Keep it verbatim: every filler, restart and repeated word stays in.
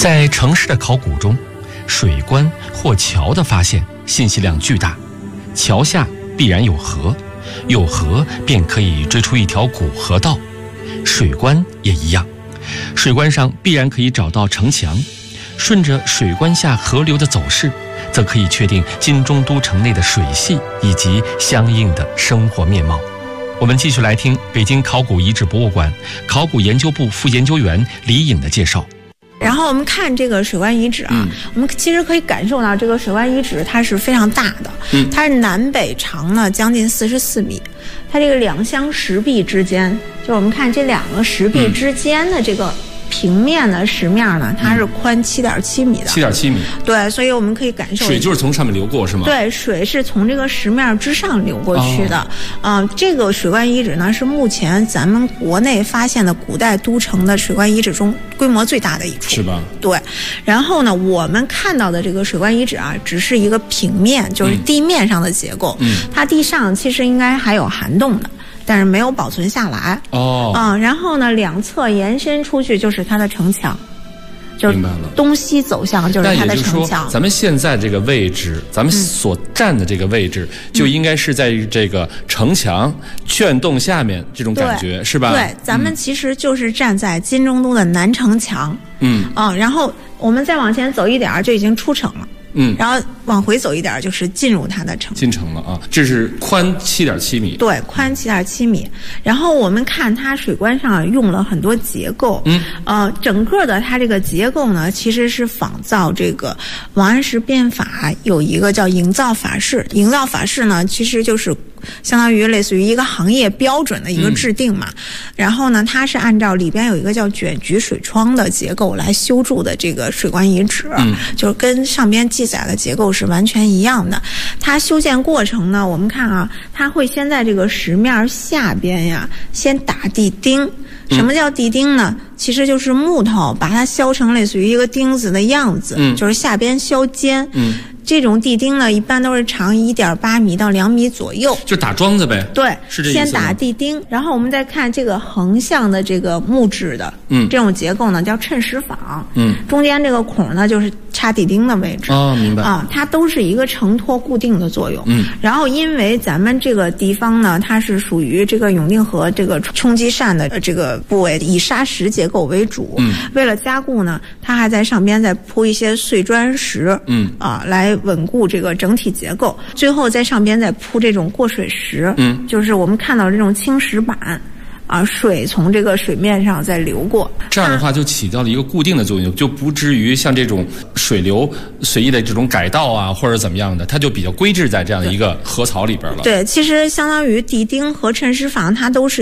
在城市的考古中，水关或桥的发现信息量巨大，桥下必然有河，有河便可以追出一条古河道。水关也一样，水关上必然可以找到城墙，顺着水关下河流的走势，则可以确定金中都城内的水系以及相应的生活面貌。我们继续来听北京考古遗址博物馆考古研究部副研究员李颖的介绍。 然后我们看这个水关遗址啊、嗯，我们其实可以感受到这个水关遗址它是非常大的，嗯，它是南北长呢将近四十四米，它这个两相石壁之间，就是我们看这两个石壁之间的这个平面的石面呢，它是宽七点七米的， 七点七米， 对，所以我们可以感受水就是从上面流过是吗？ 对，水是从这个石面之上流过去的。嗯、哦呃，这个水关遗址呢是目前咱们国内发现的古代都城的水关遗址中规模最大的一处， 是吧？ 对。然后呢，我们看到的这个水关遗址啊，只是一个平面，就是地面上的结构，嗯，它地上其实应该还有涵洞的。但是没有保存下来哦， 嗯，然后呢，两侧延伸出去就是它的城墙，就是东西走向就是它的城墙。 咱们现在这个位置，咱们所站的这个位置，嗯、就应该是在这个城墙圈洞下面，这种感觉是吧？ 对，咱们其实就是站在金中都的南城墙，嗯啊，然后我们再往前走一点就已经出城了。嗯，然后往回走一点就是进入它的城， 进城了啊！这是宽七点七米， 对，宽七点七米。然后我们看它水关上用了很多结构，嗯，呃，整个的它这个结构呢，其实是仿造这个王安石变法有一个叫营造法式，营造法式呢，其实就是相当于类似于一个行业标准的一个制定嘛。嗯、然后呢，它是按照里边有一个叫卷菊水窗的结构来修筑的这个水关遗址，嗯，就是跟上边记载的结构是完全一样的。它修建过程呢，我们看啊，它会先在这个石面下边呀，先打地钉。什么叫地钉呢？其实就是木头把它削成类似于一个钉子的样子，嗯，就是下边削尖，嗯。这种地钉呢，一般都是长一点八米到两米左右， 就打桩子呗。 对， 是这意思吗？ 先打地钉，然后我们再看这个横向的这个木质的，嗯，这种结构呢叫衬石坊，嗯，中间这个孔呢就是插地钉的位置。 哦，明白啊，它都是一个承托固定的作用。嗯，然后因为咱们这个地方呢，它是属于这个永定河这个冲积扇的这个部位，以砂石结构为主。嗯，为了加固呢，它还在上边再铺一些碎砖石。嗯，啊，来稳固这个整体结构，最后在上边再铺这种过水石，嗯，就是我们看到这种青石板，啊，水从这个水面上再流过， 这样的话就起到了一个固定的作用，就不至于像这种水流随意的这种改道啊，或者怎么样的，它就比较规制在这样的一个河槽里边了。 对，其实相当于地钉和衬石坊，它都是